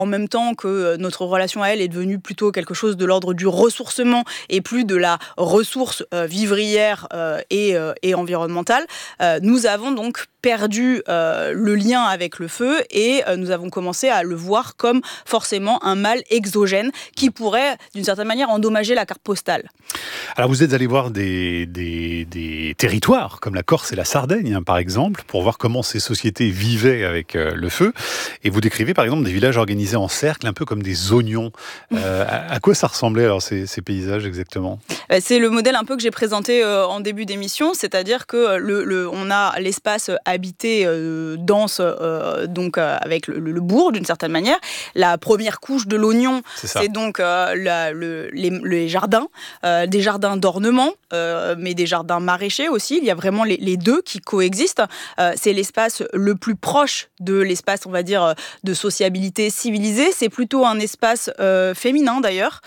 en même temps que notre relation à elle est devenue plutôt quelque chose de l'ordre du ressourcement et plus de la ressource vivrière et environnementale, nous avons donc perdu le lien avec le feu et nous avons commencé à le voir comme forcément un mal exogène qui pourrait d'une certaine manière endommager la carte postale. Alors vous êtes allé voir des territoires comme la Corse et la Sardaigne par exemple pour voir comment ces sociétés vivaient avec le feu et vous décrivez par exemple des villages organisés en cercle un peu comme des oignons. À quoi ça ressemblait alors ces paysages exactement ? C'est le modèle un peu que j'ai présenté en début d'émission, c'est-à-dire que on a l'espace habité dense donc avec le bourg d'une certaine manière. La première couche de l'oignon, c'est donc les jardins, des jardins d'ornement, mais des jardins maraîchers aussi. Il y a vraiment les deux qui coexistent. C'est l'espace le plus proche de l'espace, on va dire, de sociabilité civilisée. C'est plutôt un espace féminin d'ailleurs.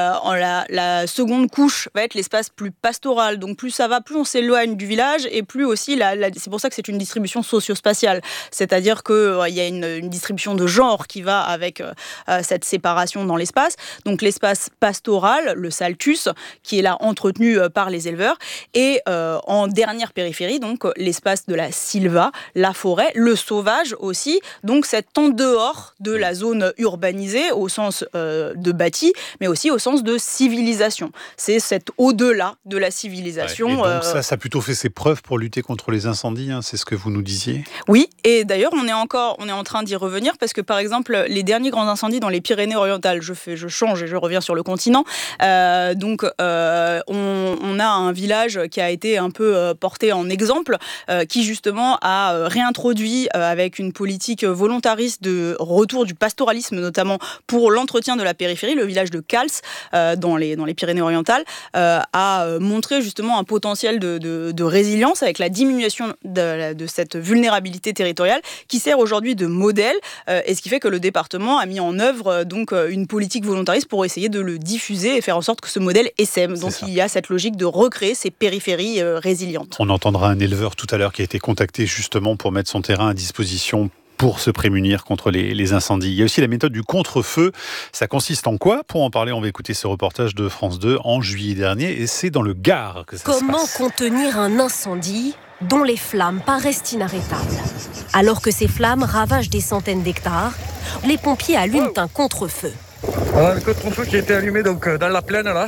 La seconde couche va être l'espace plus pastoral. Donc plus ça va, plus on s'éloigne du village et plus aussi, c'est pour ça que c'est une distribution socio-spatiale. C'est-à-dire qu'il y a une distribution de genre qui va avec cette séparation dans l'espace. Donc l'espace pastoral, le saltus, qui est là entretenu par les éleveurs. Et en dernière périphérie, donc l'espace de la silva, la forêt, le sauvage aussi. Donc c'est en dehors de la zone urbanisée au sens de bâti, mais aussi au sens de civilisation. C'est cet au-delà de la civilisation. Ouais, et donc ça a plutôt fait ses preuves pour lutter contre les incendies, c'est ce que vous nous disiez ? Oui, et d'ailleurs on est en train d'y revenir parce que par exemple les derniers grands incendies dans les Pyrénées-Orientales, je change et je reviens sur le continent, donc on a un village qui a été un peu porté en exemple, qui justement a réintroduit avec une politique volontariste de retour du pastoralisme notamment pour l'entretien de la périphérie, le village de Cals dans les Pyrénées-Orientales, a montré justement un potentiel de résilience avec la diminution de cette vulnérabilité territoriale qui sert aujourd'hui de modèle et ce qui fait que le département a mis en œuvre donc une politique volontariste pour essayer de le diffuser et faire en sorte que ce modèle essaime. Donc il y a cette logique de recréer ces périphéries résilientes. On entendra un éleveur tout à l'heure qui a été contacté justement pour mettre son terrain à disposition pour se prémunir contre les incendies. Il y a aussi la méthode du contre-feu. Ça consiste en quoi ? Pour en parler, on va écouter ce reportage de France 2 en juillet dernier et c'est dans le Gard que ça se passe. Comment contenir un incendie dont les flammes paraissent inarrêtables ? Alors que ces flammes ravagent des centaines d'hectares, les pompiers allument un contre-feu. Voilà le contre-feu qui a été allumé donc, dans la plaine, là,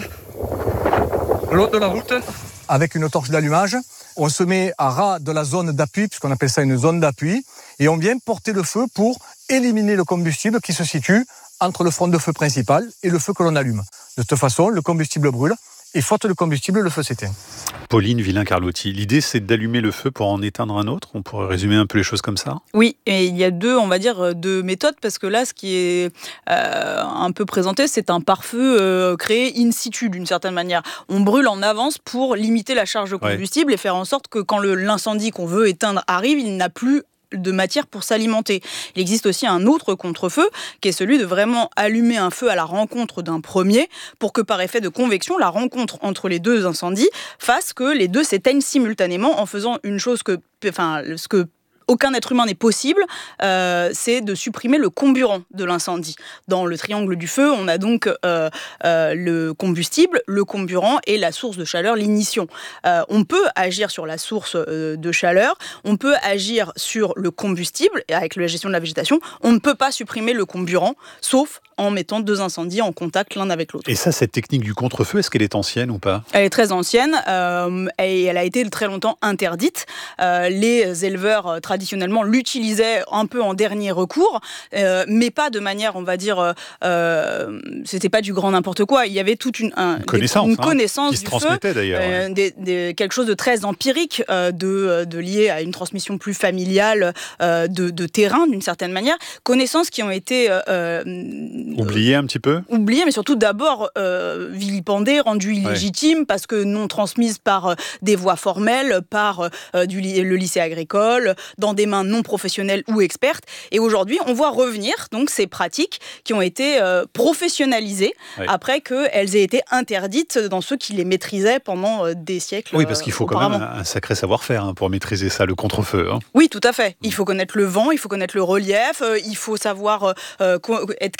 le long de la route. Avec une torche d'allumage, on se met à ras de la zone d'appui, puisqu'on appelle ça une zone d'appui, et on vient porter le feu pour éliminer le combustible qui se situe entre le front de feu principal et le feu que l'on allume. De cette façon, le combustible brûle, et faute de combustible, le feu s'éteint. Pauline Villain-Carlotti, l'idée c'est d'allumer le feu pour en éteindre un autre ? On pourrait résumer un peu les choses comme ça ? Oui, et il y a deux méthodes, parce que là, ce qui est un peu présenté, c'est un pare-feu créé in situ, d'une certaine manière. On brûle en avance pour limiter la charge de combustible et faire en sorte que quand l'incendie qu'on veut éteindre arrive, il n'a plus de matière pour s'alimenter. Il existe aussi un autre contre-feu qui est celui de vraiment allumer un feu à la rencontre d'un premier pour que par effet de convection, la rencontre entre les deux incendies fasse que les deux s'éteignent simultanément en faisant une chose ce que aucun être humain n'est possible, c'est de supprimer le comburant de l'incendie. Dans le triangle du feu, on a donc le combustible, le comburant et la source de chaleur, l'ignition. On peut agir sur la source de chaleur, on peut agir sur le combustible, et avec la gestion de la végétation, on ne peut pas supprimer le comburant, sauf en mettant deux incendies en contact l'un avec l'autre. Et ça, cette technique du contre-feu, est-ce qu'elle est ancienne ou pas ? Elle est très ancienne et elle a été très longtemps interdite. Les éleveurs traditionnellement l'utilisaient un peu en dernier recours, mais pas de manière, on va dire, c'était pas du grand n'importe quoi. Il y avait toute une connaissance qui se transmettait d'ailleurs. Quelque chose de très empirique, de lié à une transmission plus familiale de terrain d'une certaine manière. Connaissances qui ont été oubliées un petit peu. Oubliées, mais surtout d'abord vilipendées, rendues illégitimes parce que non transmises par des voies formelles, par le lycée agricole, dans des mains non professionnelles ou expertes. Et aujourd'hui, on voit revenir donc ces pratiques qui ont été professionnalisées après qu'elles aient été interdites dans ceux qui les maîtrisaient pendant des siècles. Oui, parce qu'il faut quand même un sacré savoir-faire pour maîtriser ça, le contre-feu. Oui, tout à fait. Il faut connaître le vent, il faut connaître le relief, il faut savoir être